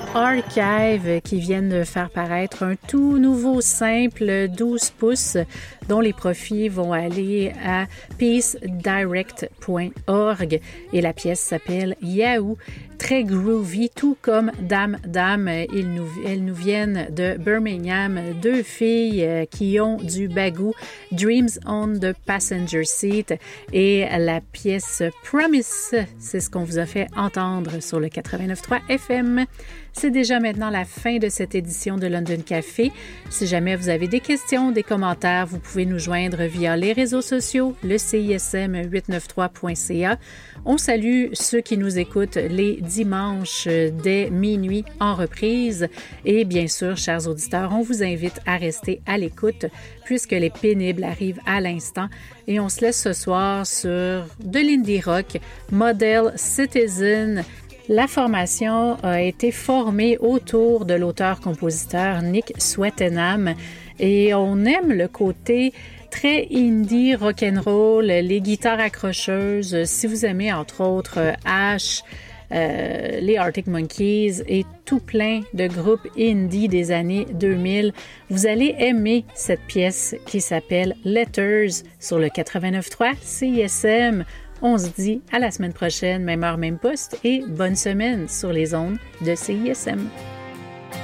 Archive qui viennent de faire paraître un tout nouveau simple 12 pouces dont les profits vont aller à peacedirect.org et la pièce s'appelle Yahoo. Très groovy, tout comme Dame Dame. Elles nous viennent de Birmingham, deux filles qui ont du bagou, Dreams on the Passenger Seat et la pièce Promise. C'est ce qu'on vous a fait entendre sur le 89.3 FM. C'est déjà maintenant la fin de cette édition de London Café. Si jamais vous avez des questions, des commentaires, vous pouvez nous joindre via les réseaux sociaux, le CISM893.ca. On salue ceux qui nous écoutent les dimanches dès minuit en reprise. Et bien sûr, chers auditeurs, on vous invite à rester à l'écoute puisque les pénibles arrivent à l'instant. Et on se laisse ce soir sur de l'indie rock, Model Citizen. La formation a été formée autour de l'auteur-compositeur Nick Swettenham et on aime le côté très indie, rock'n'roll, les guitares accrocheuses. Si vous aimez entre autres Ash, les Arctic Monkeys et tout plein de groupes indie des années 2000, vous allez aimer cette pièce qui s'appelle Letters sur le 89.3 CISM. On se dit à la semaine prochaine, même heure, même poste, et bonne semaine sur les ondes de CISM.